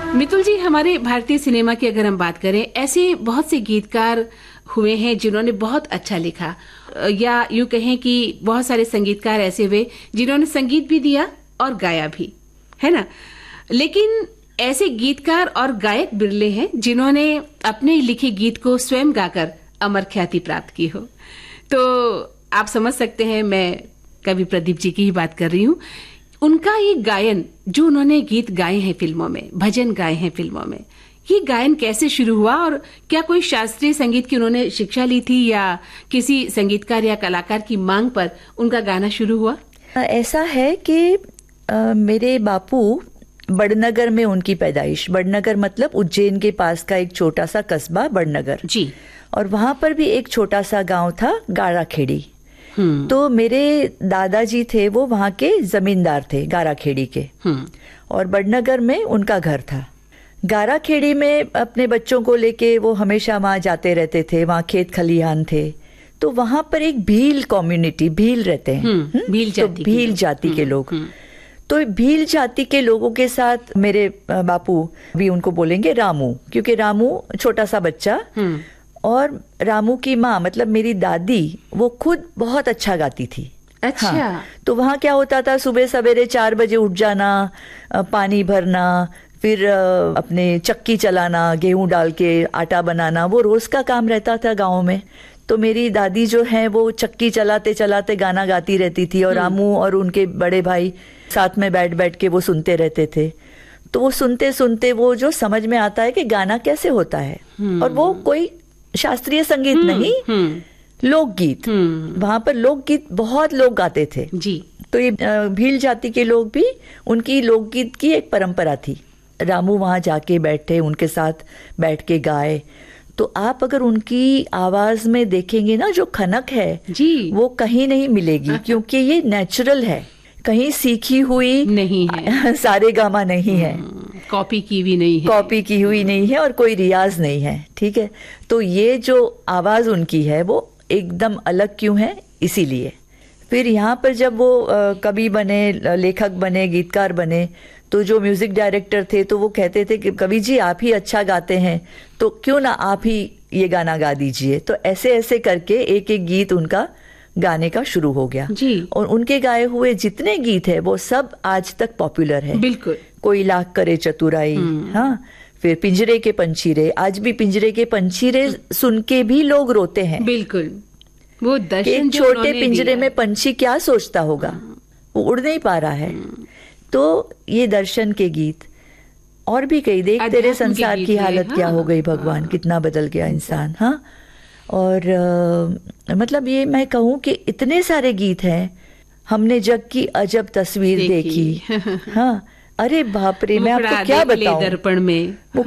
मितुल जी, हमारे भारतीय सिनेमा की अगर हम बात करें, ऐसे बहुत से गीतकार हुए हैं जिन्होंने बहुत अच्छा लिखा, या यूं कहें कि बहुत सारे संगीतकार ऐसे हुए जिन्होंने संगीत भी दिया और गाया भी, है ना। लेकिन ऐसे गीतकार और गायक बिरले हैं जिन्होंने अपने लिखे गीत को स्वयं गाकर अमर ख्याति प्राप्त की हो। तो आप समझ सकते हैं मैं कवि प्रदीप जी की ही बात कर रही हूँ। उनका ये गायन, जो उन्होंने गीत गाए हैं फिल्मों में, भजन गाए हैं फिल्मों में, ये गायन कैसे शुरू हुआ और क्या कोई शास्त्रीय संगीत की उन्होंने शिक्षा ली थी या किसी संगीतकार या कलाकार की मांग पर उनका गाना शुरू हुआ? ऐसा है कि मेरे बापू बड़नगर में उनकी पैदाइश, बड़नगर मतलब उज्जैन के पास का एक छोटा सा कस्बा बड़नगर जी, और वहां पर भी एक छोटा सा गांव था गाराखेड़ी। तो मेरे दादाजी थे वो वहां के जमींदार थे गाराखेड़ी के, और बड़नगर में उनका घर था। गाराखेड़ी में अपने बच्चों को लेके वो हमेशा वहां जाते रहते थे, वहां खेत खलिहान थे। तो वहां पर एक भील कम्युनिटी, भील रहते हैं, भील जाति के लोग। तो भील जाति के लोगों के साथ मेरे बापू भी उनको बोलेंगे रामू, क्योंकि रामू छोटा सा बच्चा, और रामू की माँ मतलब मेरी दादी वो खुद बहुत अच्छा गाती थी। अच्छा। हाँ, तो वहाँ क्या होता था, सुबह सवेरे 4 बजे उठ जाना, पानी भरना, फिर अपने चक्की चलाना, गेहूं डाल के आटा बनाना, वो रोज का काम रहता था गाँव में। तो मेरी दादी जो है वो चक्की चलाते चलाते गाना गाती रहती थी, और रामू और उनके बड़े भाई साथ में बैठ बैठ के वो सुनते रहते थे। तो वो सुनते सुनते वो जो समझ में आता है कि गाना कैसे होता है, और वो कोई शास्त्रीय संगीत नहीं, लोकगीत। वहां पर लोकगीत बहुत लोग गाते थे जी। तो ये भील जाति के लोग भी, उनकी लोकगीत की एक परंपरा थी। रामू वहां जाके बैठे, उनके साथ बैठ के गाए। तो आप अगर उनकी आवाज में देखेंगे ना, जो खनक है जी, वो कहीं नहीं मिलेगी, क्योंकि ये नेचुरल है, कहीं सीखी हुई नहीं है, सारे गामा नहीं है, कॉपी की भी नहीं है, कॉपी की हुई नहीं है, और कोई रियाज नहीं है। ठीक है, तो ये जो आवाज उनकी है वो एकदम अलग क्यों है, इसीलिए। फिर यहाँ पर जब वो कवि बने, लेखक बने, गीतकार बने, तो जो म्यूजिक डायरेक्टर थे तो वो कहते थे कि कवि जी आप ही अच्छा गाते हैं, तो क्यों ना आप ही ये गाना गा दीजिए। तो ऐसे ऐसे करके एक एक गीत उनका गाने का शुरू हो गया जी। और उनके गाए हुए जितने गीत है वो सब आज तक पॉपुलर है। बिल्कुल। कोई लाख करे चतुराई, हाँ, फिर पिंजरे के पंछीरे, आज भी पिंजरे के पंछीरे सुन के भी लोग रोते हैं। बिल्कुल। वो दर्शन एक छोटे पिंजरे में पंछी क्या सोचता होगा, वो उड़ नहीं पा रहा है। तो ये दर्शन के गीत, और भी कई, देख तेरे संसार की हालत क्या हो गई भगवान, कितना बदल गया इंसान। हाँ, और मतलब ये मैं कहूँ कि इतने सारे गीत हैं। हमने जग की अजब तस्वीर देखी। हाँ, अरे बाप रे, मैं आपको क्या बताऊं, दर्पण में वो